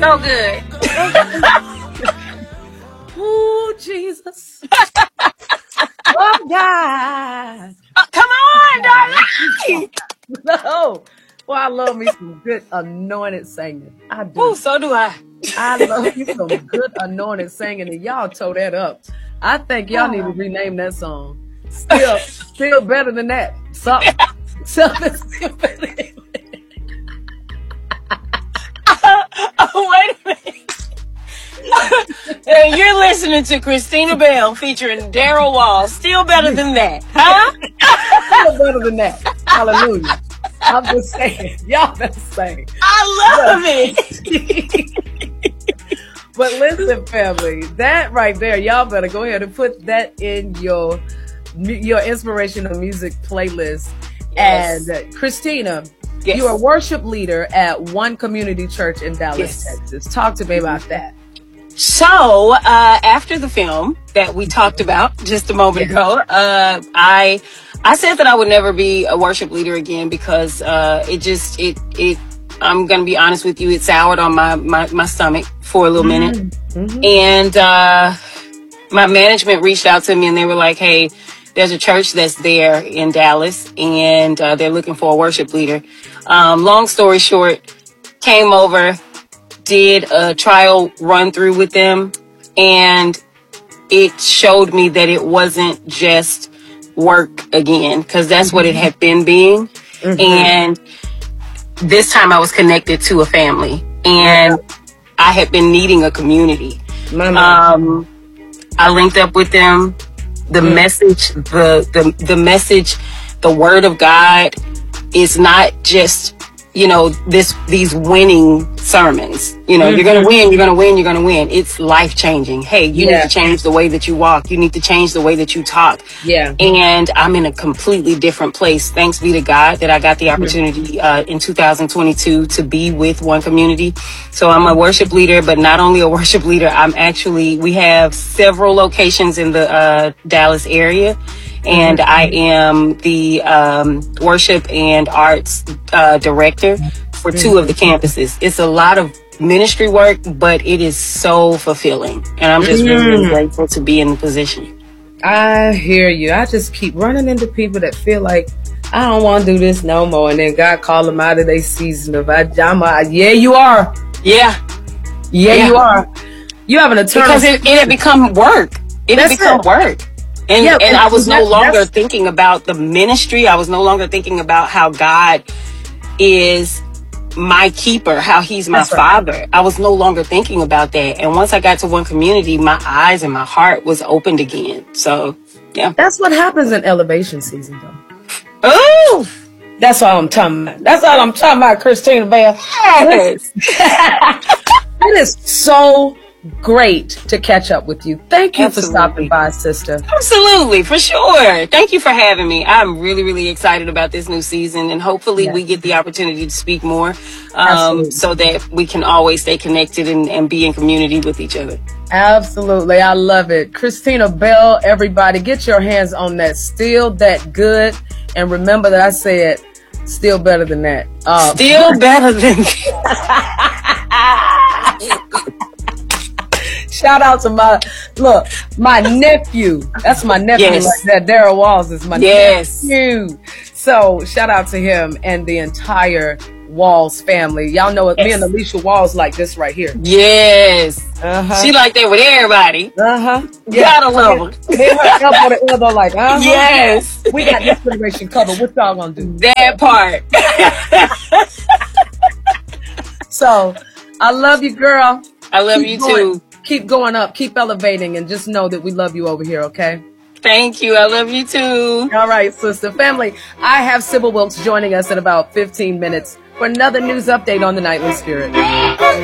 so good. Oh, Jesus. Oh, God. Come on, darling. No. Well, I love me some good anointed singing. I do. Oh, so do I. I love me some good anointed singing, and y'all tore that up. I think y'all need to rename that song. Still better than that. Something still better than that. Oh, wait a minute. Hey, you're listening to Christina Bell featuring Daryl Walls. Still better than that, huh? Still better than that. Hallelujah. I'm just saying. Y'all better sing. I love it. But listen, family, that right there, y'all better go ahead and put that in your inspirational music playlist. Yes. And Christina, yes, you are a worship leader at One Community Church in Dallas, yes, Texas. Talk to me about that. So, after the film that we talked about just a moment ago, I said that I would never be a worship leader again because I'm going to be honest with you, it soured on my stomach for a little minute. Mm-hmm. And my management reached out to me and they were like, hey, there's a church that's there in Dallas and they're looking for a worship leader. Long story short, came over, did a trial run through with them, and it showed me that it wasn't just work again, because that's what it had been being. Mm-hmm. And this time I was connected to a family, and I had been needing a community. I linked up with them. The message, the message, the word of God is not just, these winning sermons. You're going to win, you're going to win, you're going to win. It's life changing. Hey, you need to change the way that you walk. You need to change the way that you talk. Yeah. And I'm in a completely different place. Thanks be to God that I got the opportunity in 2022 to be with One Community. So I'm a worship leader, but not only a worship leader, we have several locations in the Dallas area. And I am the worship and arts director for 2 of the campuses. It's a lot of ministry work, but it is so fulfilling. And I'm just really grateful to be in the position. I hear you. I just keep running into people that feel like, I don't want to do this no more. And then God called them out of their season of yeah, you are. Yeah, you are. You have an eternal... Because it had become work. It had become work. And I was no longer thinking about the ministry. I was no longer thinking about how God is my keeper, how he's my father. Right. I was no longer thinking about that. And once I got to One Community, my eyes and my heart was opened again. So, yeah. That's what happens in elevation season, though. Oh! That's all I'm talking about. That's all I'm talking about, Christina Bell. Yes. It is so great to catch up with you. Thank you for stopping by, sister. Absolutely, for sure. Thank you for having me. I'm really, really excited about this new season, and hopefully we get the opportunity to speak more so that we can always stay connected and be in community with each other. Absolutely. I love it. Christina Bell, everybody, get your hands on that Still That Good. And remember that I said still better than that. Still better than Shout out to my nephew. That's my nephew. Yes. Like that. Daryl Walls is my nephew. So shout out to him and the entire Walls family. Y'all know it. Me and Alicia Walls like this right here. Yes. She like that with everybody. Gotta love her. Hit her elbow to elbow like, yes. We got this generation covered. What y'all gonna do? That part. So I love you, girl. I love you too. Keep going up, keep elevating, and just know that we love you over here, okay? Thank you. I love you too. All right, sister. Family, I have Sybil Wilkes joining us in about 15 minutes for another news update on the Nightly Spirit.